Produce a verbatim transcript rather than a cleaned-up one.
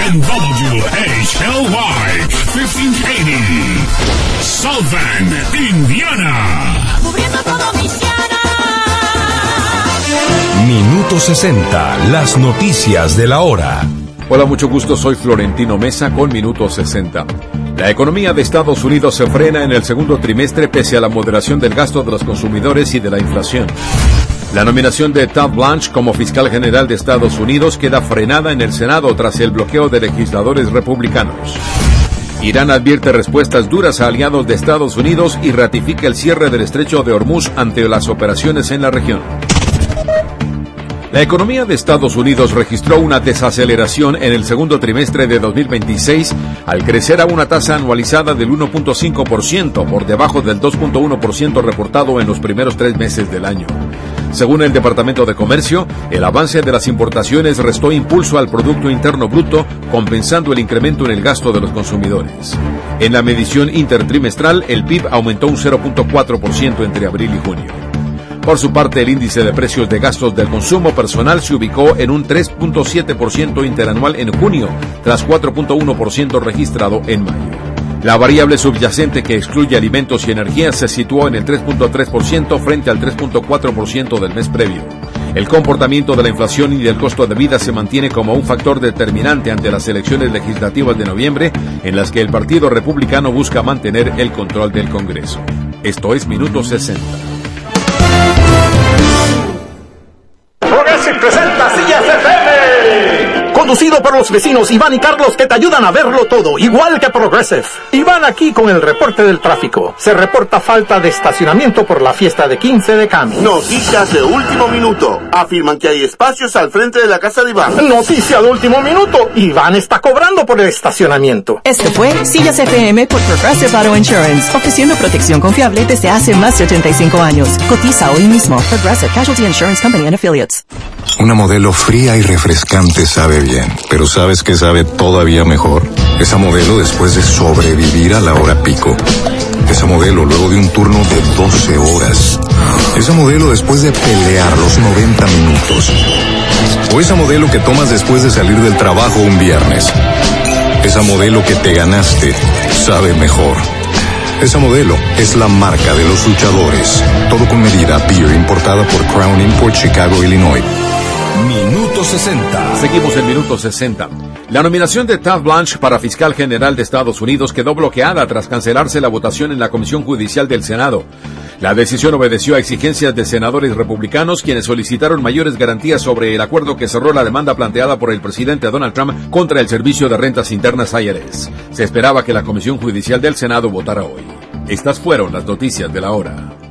en W H L Y quince ochenta, South Bend, Indiana. Cubriendo todo Michiana. Minuto sesenta, las noticias de la hora. Hola, mucho gusto, soy Florentino Mesa con Minuto sesenta. La economía de Estados Unidos se frena en el segundo trimestre pese a la moderación del gasto de los consumidores y de la inflación. La nominación de Ted Blanche como fiscal general de Estados Unidos queda frenada en el Senado tras el bloqueo de legisladores republicanos. Irán advierte respuestas duras a aliados de Estados Unidos y ratifica el cierre del estrecho de Hormuz ante las operaciones en la región. La economía de Estados Unidos registró una desaceleración en el segundo trimestre de dos mil veintiséis al crecer a una tasa anualizada del uno punto cinco por ciento, por debajo del dos punto uno por ciento reportado en los primeros tres meses del año. Según el Departamento de Comercio, el avance de las importaciones restó impulso al Producto Interno Bruto, compensando el incremento en el gasto de los consumidores. En la medición intertrimestral, el P I B aumentó un cero punto cuatro por ciento entre abril y junio. Por su parte, el índice de precios de gastos del consumo personal se ubicó en un tres punto siete por ciento interanual en junio, tras cuatro punto uno por ciento registrado en mayo. La variable subyacente que excluye alimentos y energía se situó en el tres punto tres por ciento frente al tres punto cuatro por ciento del mes previo. El comportamiento de la inflación y del costo de vida se mantiene como un factor determinante ante las elecciones legislativas de noviembre, en las que el Partido Republicano busca mantener el control del Congreso. Esto es Minuto sesenta. Progressive presenta Sillas F M, conducido por los vecinos Iván y Carlos, que te ayudan a verlo todo, igual que Progressive. Iván aquí con el reporte del tráfico. Se reporta falta de estacionamiento por la fiesta de quince de Cami. Noticias de último minuto. Afirman que hay espacios al frente de la casa de Iván. Noticia de último minuto. Iván está cobrando por el estacionamiento. Este fue Sillas F M por Progressive Auto Insurance, ofreciendo protección confiable desde hace más de ochenta y cinco años. Cotiza hoy mismo. Progressive Casualty Insurance Company and Affiliates. Una Modelo fría y refrescante sabe bien, pero ¿sabes qué sabe todavía mejor? Esa Modelo después de sobrevivir a la hora pico. Esa Modelo luego de un turno de doce horas. Esa Modelo después de pelear los noventa minutos. O esa Modelo que tomas después de salir del trabajo un viernes. Esa Modelo que te ganaste sabe mejor. Esa Modelo es la marca de los luchadores. Todo con medida. Beer importada por Crown Import, Chicago, Illinois. Minuto sesenta. Seguimos en Minuto sesenta. La nominación de Ted Blanche para fiscal general de Estados Unidos quedó bloqueada tras cancelarse la votación en la Comisión Judicial del Senado. La decisión obedeció a exigencias de senadores republicanos, quienes solicitaron mayores garantías sobre el acuerdo que cerró la demanda planteada por el presidente Donald Trump contra el Servicio de Rentas Internas I R S. Se esperaba que la Comisión Judicial del Senado votara hoy. Estas fueron las noticias de la hora.